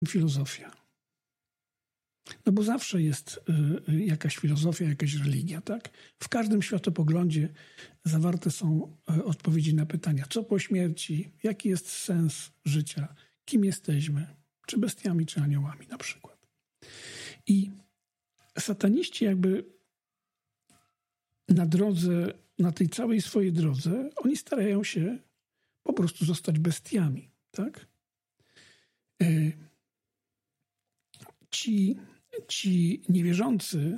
filozofia. No bo zawsze jest jakaś filozofia, jakaś religia, tak? W każdym światopoglądzie zawarte są odpowiedzi na pytania, co po śmierci, jaki jest sens życia, kim jesteśmy, czy bestiami, czy aniołami na przykład. I sataniści jakby na drodze, na tej całej swojej drodze, oni starają się po prostu zostać bestiami, tak? Ci niewierzący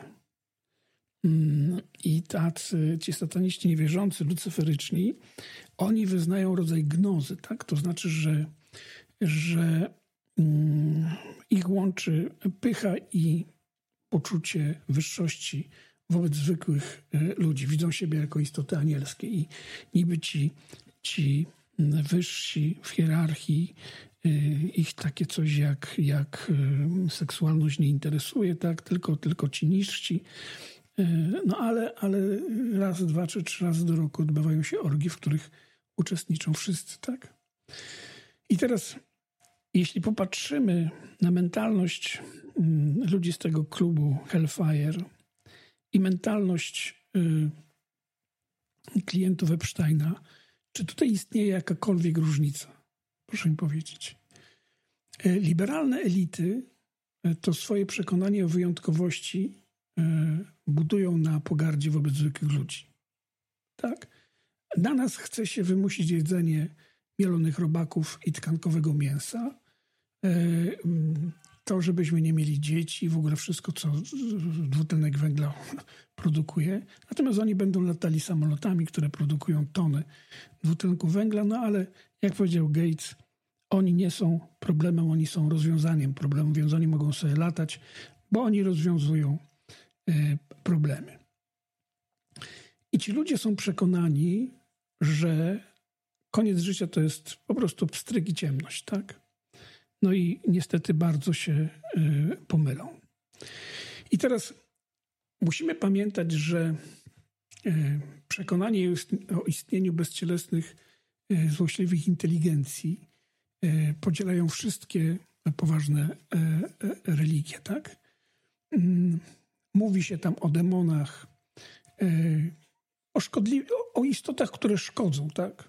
i ci sataniści niewierzący, lucyferyczni, oni wyznają rodzaj gnozy, tak? To znaczy, że ich łączy pycha i poczucie wyższości wobec zwykłych ludzi. Widzą siebie jako istoty anielskie i niby ci wyżsi w hierarchii, ich takie coś jak seksualność nie interesuje, tak? Tylko ci niżsi. No ale raz, dwa czy trzy razy do roku odbywają się orgie, w których uczestniczą wszyscy, tak? I teraz, jeśli popatrzymy na mentalność ludzi z tego klubu Hellfire i mentalność klientów Epsteina, czy tutaj istnieje jakakolwiek różnica? Proszę mi powiedzieć. Liberalne elity to swoje przekonanie o wyjątkowości budują na pogardzie wobec zwykłych ludzi. Tak? Na nas chce się wymusić jedzenie mielonych robaków i tkankowego mięsa. To, żebyśmy nie mieli dzieci, w ogóle wszystko, co dwutlenek węgla produkuje. Natomiast oni będą latali samolotami, które produkują tony dwutlenku węgla. No ale, jak powiedział Gates, oni nie są problemem, oni są rozwiązaniem problemu, więc oni mogą sobie latać, bo oni rozwiązują problemy. I ci ludzie są przekonani, że koniec życia to jest po prostu pstryk i ciemność, tak? No i niestety bardzo się pomylą. I teraz musimy pamiętać, że przekonanie o istnieniu bezcielesnych, złośliwych inteligencji podzielają wszystkie poważne religie, tak? Mówi się tam o demonach, o istotach, które szkodzą, tak?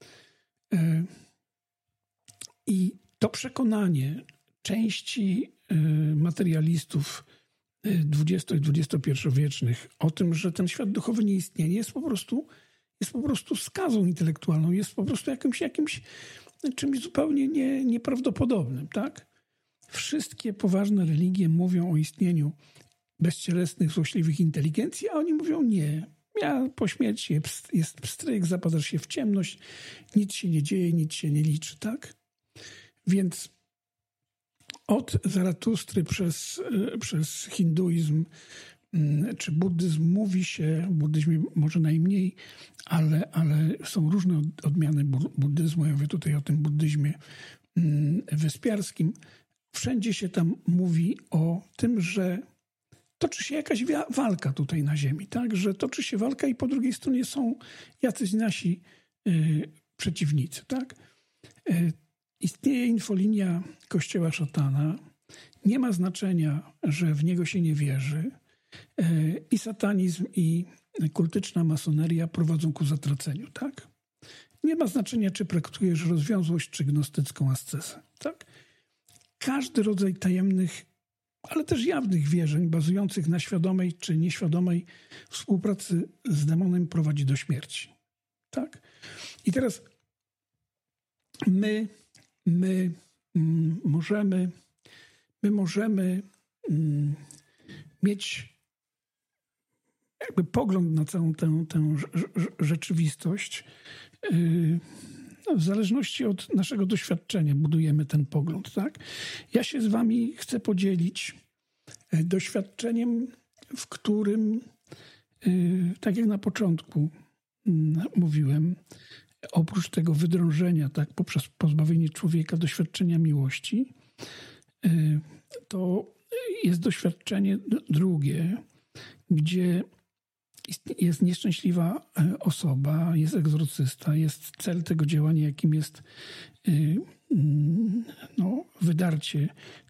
I to przekonanie części materialistów XX i XXI-wiecznych o tym, że ten świat duchowy nie istnieje, jest po prostu skazą intelektualną, jest po prostu jakimś czymś zupełnie nieprawdopodobnym, tak? Wszystkie poważne religie mówią o istnieniu bezcielesnych, złośliwych inteligencji, a oni mówią nie. Po śmierci jest pstryk, zapadasz się w ciemność, nic się nie dzieje, nic się nie liczy, tak? Więc od Zaratustry przez hinduizm czy buddyzm mówi się, w buddyzmie może najmniej, ale są różne odmiany buddyzmu. Ja mówię tutaj o tym buddyzmie wyspiarskim. Wszędzie się tam mówi o tym, że toczy się jakaś walka tutaj na ziemi, tak? Że toczy się walka i po drugiej stronie są jacyś nasi przeciwnicy, tak? Istnieje infolinia kościoła szatana. Nie ma znaczenia, że w niego się nie wierzy. I satanizm, i kultyczna masoneria prowadzą ku zatraceniu, tak? Nie ma znaczenia, czy praktykujesz rozwiązłość, czy gnostycką ascezę, tak? Każdy rodzaj tajemnych, ale też jawnych wierzeń bazujących na świadomej czy nieświadomej współpracy z demonem prowadzi do śmierci, tak? I teraz my możemy mieć jakby pogląd na całą tę rzeczywistość. W zależności od naszego doświadczenia budujemy ten pogląd, tak? Ja się z wami chcę podzielić doświadczeniem, w którym, tak jak na początku mówiłem, oprócz tego wydrążenia, tak, poprzez pozbawienie człowieka doświadczenia miłości, to jest doświadczenie drugie, gdzie jest nieszczęśliwa osoba, jest egzorcysta, jest cel tego działania, jakim jest wydarcie